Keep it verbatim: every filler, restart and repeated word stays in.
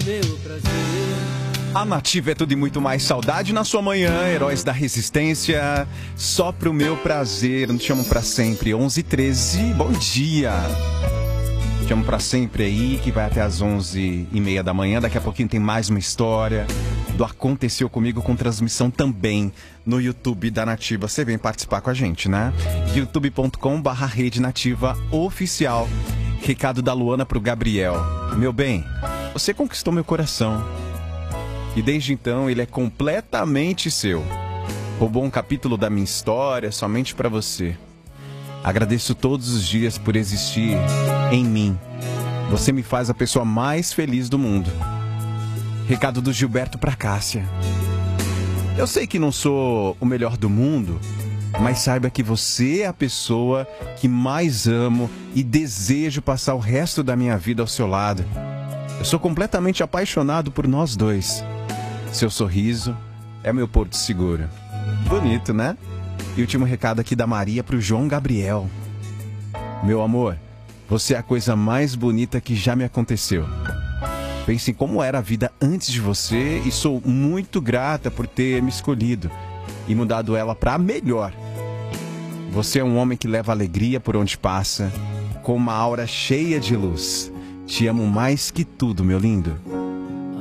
meu prazer. A Nativa é tudo e muito mais. Saudade na sua manhã, heróis da resistência. Só pro meu prazer, não te chamo pra sempre. onze e treze, bom dia. Te chamo pra sempre aí, que vai até as onze e meia da manhã. Daqui a pouquinho tem mais uma história do Aconteceu Comigo, com transmissão também no YouTube da Nativa. Você vem participar com a gente, né? youtube ponto com barra rede nativa oficial. Recado da Luana pro Gabriel. Meu bem, você conquistou meu coração. E desde então ele é completamente seu. Roubou um capítulo da minha história somente pra você. Agradeço todos os dias por existir em mim. Você me faz a pessoa mais feliz do mundo. Recado do Gilberto pra Cássia. Eu sei que não sou o melhor do mundo, mas saiba que você é a pessoa que mais amo e desejo passar o resto da minha vida ao seu lado. Eu sou completamente apaixonado por nós dois. Seu sorriso é meu porto seguro. Bonito, né? E último recado aqui da Maria pro João Gabriel. Meu amor, você é a coisa mais bonita que já me aconteceu. Pense em como era a vida antes de você e sou muito grata por ter me escolhido e mudado ela para melhor. Você é um homem que leva alegria por onde passa, com uma aura cheia de luz. Te amo mais que tudo, meu lindo.